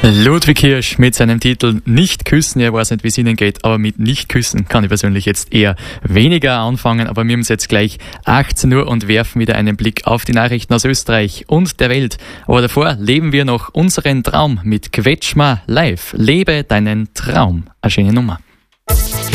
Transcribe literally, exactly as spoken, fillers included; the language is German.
Ludwig Hirsch mit seinem Titel Nicht küssen. Ich weiß nicht, wie es Ihnen geht, aber mit Nicht küssen kann ich persönlich jetzt eher weniger anfangen. Aber wir haben es jetzt gleich achtzehn Uhr und werfen wieder einen Blick auf die Nachrichten aus Österreich und der Welt. Aber davor leben wir noch unseren Traum mit Quetschma live. Lebe deinen Traum. Eine schöne Nummer.